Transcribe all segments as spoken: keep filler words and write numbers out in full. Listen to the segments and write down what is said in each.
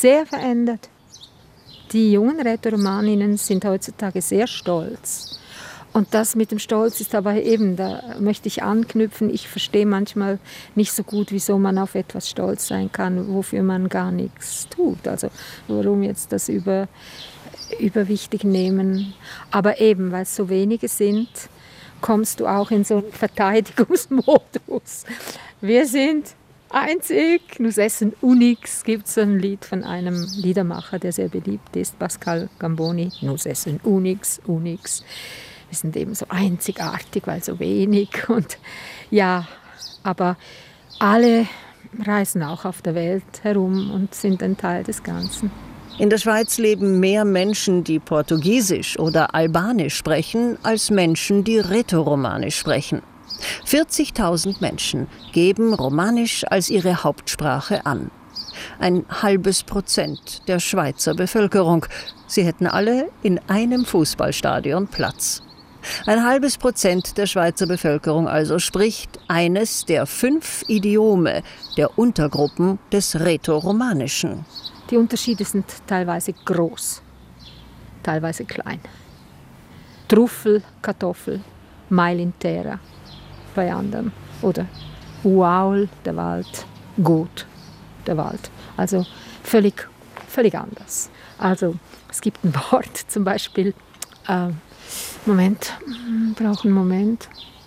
sehr verändert. Die jungen Rätoromaninnen sind heutzutage sehr stolz. Und das mit dem Stolz ist aber eben, da möchte ich anknüpfen, ich verstehe manchmal nicht so gut, wieso man auf etwas stolz sein kann, wofür man gar nichts tut. Also warum jetzt das über, überwichtig nehmen. Aber eben, weil es so wenige sind, kommst du auch in so einen Verteidigungsmodus. Wir sind einzig, nous essen unix, gibt es so ein Lied von einem Liedermacher, der sehr beliebt ist, Pascal Gamboni, nous essen unix, unix. Wir sind eben so einzigartig, weil so wenig. Und ja, aber alle reisen auch auf der Welt herum und sind ein Teil des Ganzen. In der Schweiz leben mehr Menschen, die Portugiesisch oder Albanisch sprechen, als Menschen, die Rätoromanisch sprechen. vierzigtausend Menschen geben Romanisch als ihre Hauptsprache an. Ein halbes Prozent der Schweizer Bevölkerung. Sie hätten alle in einem Fußballstadion Platz. Ein halbes Prozent der Schweizer Bevölkerung also spricht eines der fünf Idiome der Untergruppen des Rätoromanischen. Die Unterschiede sind teilweise groß, teilweise klein. Truffel, Kartoffel, Meil in terra bei anderen. Oder Uaul, der Wald, Gut, der Wald. Also völlig, völlig anders. Also es gibt ein Wort, zum Beispiel, äh, Moment, brauche einen Moment.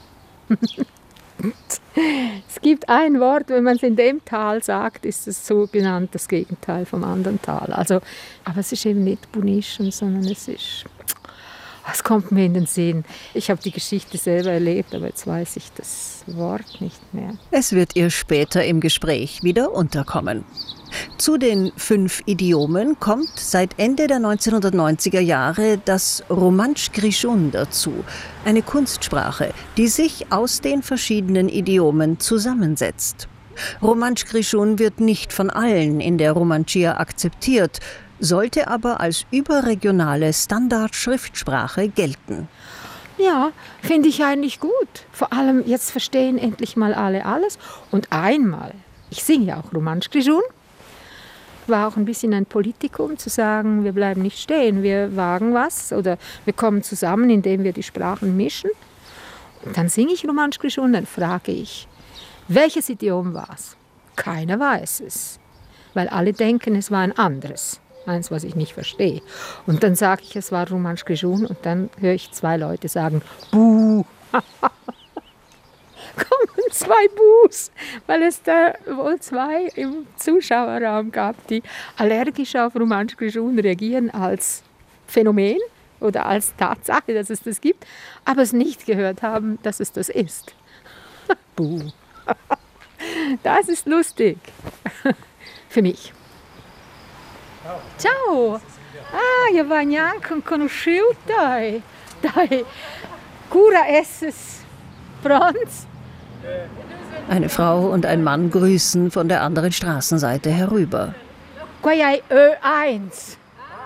Es gibt ein Wort, wenn man es in dem Tal sagt, ist es sogenannt das Gegenteil vom anderen Tal. Also, aber es ist eben nicht Bunischen, sondern es ist, es kommt mir in den Sinn. Ich habe die Geschichte selber erlebt, aber jetzt weiß ich das Wort nicht mehr. Es wird ihr später im Gespräch wieder unterkommen. Zu den fünf Idiomen kommt seit Ende der neunzehnhundertneunziger Jahre das Romansch Grischun dazu, eine Kunstsprache, die sich aus den verschiedenen Idiomen zusammensetzt. Romansch Grischun wird nicht von allen in der Romantia akzeptiert, sollte aber als überregionale Standardschriftsprache gelten. Ja, finde ich eigentlich gut. Vor allem, jetzt verstehen endlich mal alle alles. Und einmal, ich singe ja auch Romansch Grischun, war auch ein bisschen ein Politikum, zu sagen, wir bleiben nicht stehen, wir wagen was oder wir kommen zusammen, indem wir die Sprachen mischen. Und dann singe ich Romansch Grischun, dann frage ich, welches Idiom war es? Keiner weiß es, weil alle denken, es war ein anderes, eins, was ich nicht verstehe. Und dann sage ich, es war Romansch Grischun und dann höre ich zwei Leute sagen, Buh. Kommen zwei Buhs, weil es da wohl zwei im Zuschauerraum gab, die allergisch auf Romansch Grischun reagieren als Phänomen oder als Tatsache, dass es das gibt, aber es nicht gehört haben, dass es das ist. Buh. Das ist lustig. Für mich. Ciao. Ah, io va neanche conosciuta. Dai. Cura esses Franz. Eine Frau und ein Mann grüßen von der anderen Straßenseite herüber. Qua hai Ö eins.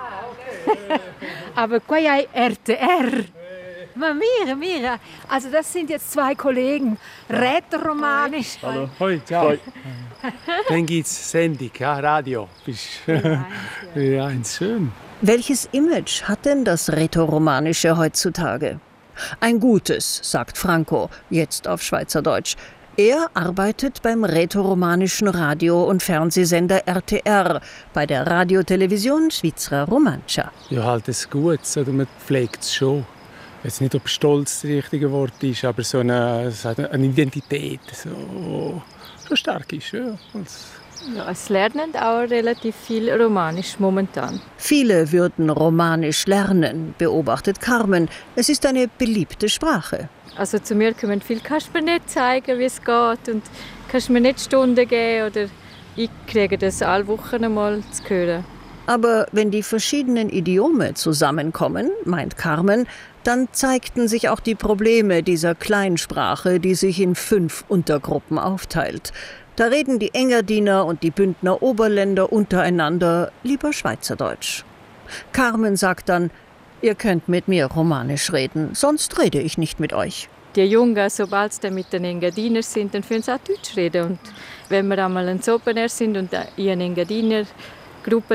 Aber qua hai R T R. Ma mira, mira. Also das sind jetzt zwei Kollegen. Rätoromanisch. Hallo. Hoi, ciao. Dann gibt's Sendung, ja, Radio. Ja, schön. Welches Image hat denn das Rätoromanische heutzutage? Ein gutes, sagt Franco, jetzt auf Schweizerdeutsch. Er arbeitet beim rätoromanischen Radio- und Fernsehsender R T R, bei der Radiotelevision Svizra Romancia. Ja, halt es gut, oder man pflegt es schon. Jetzt nicht, ob Stolz das richtige Wort ist, aber so eine, eine Identität, so, so stark ist. Ja. Ja, es lernen auch relativ viel Romanisch momentan. Viele würden Romanisch lernen, beobachtet Carmen. Es ist eine beliebte Sprache. Also zu mir kommen viel, kannst du mir nicht zeigen, wie es geht und kannst du mir nicht Stunden geben oder ich kriege das alle Wochen einmal zu hören. Aber wenn die verschiedenen Idiome zusammenkommen, meint Carmen, dann zeigten sich auch die Probleme dieser Kleinsprache, die sich in fünf Untergruppen aufteilt. Da reden die Engadiner und die Bündner Oberländer untereinander lieber Schweizerdeutsch. Carmen sagt dann, ihr könnt mit mir Romanisch reden, sonst rede ich nicht mit euch. Die Jungen, sobald sie mit den Engadiner sind, dann können sie auch Deutsch reden. Und wenn wir einmal ein Open Air sind und in eine Engadiner Gruppe